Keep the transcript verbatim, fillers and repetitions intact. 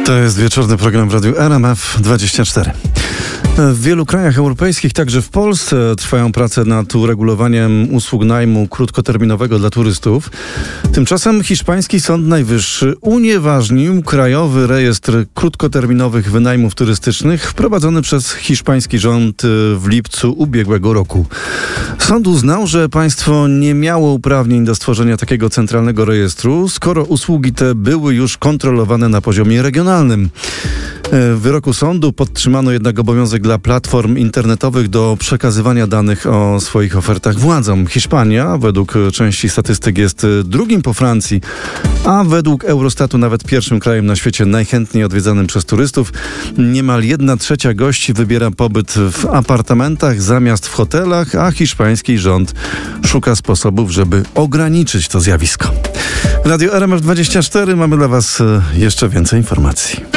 To jest wieczorny program w Radiu R M F dwadzieścia cztery. W wielu krajach europejskich, także w Polsce, trwają prace nad uregulowaniem usług najmu krótkoterminowego dla turystów. Tymczasem hiszpański Sąd Najwyższy unieważnił Krajowy Rejestr Krótkoterminowych Wynajmów Turystycznych wprowadzony przez hiszpański rząd w lipcu ubiegłego roku. Sąd uznał, że państwo nie miało uprawnień do stworzenia takiego centralnego rejestru, skoro usługi te były już kontrolowane na poziomie regionalnym. W wyroku sądu podtrzymano jednak obowiązek dla platform internetowych do przekazywania danych o swoich ofertach władzom. Hiszpania według części statystyk jest drugim po Francji, a według Eurostatu nawet pierwszym krajem na świecie najchętniej odwiedzanym przez turystów. Niemal jedna trzecia gości wybiera pobyt w apartamentach zamiast w hotelach, a hiszpański rząd szuka sposobów, żeby ograniczyć to zjawisko. Radio R M F dwadzieścia cztery, mamy dla Was jeszcze więcej informacji.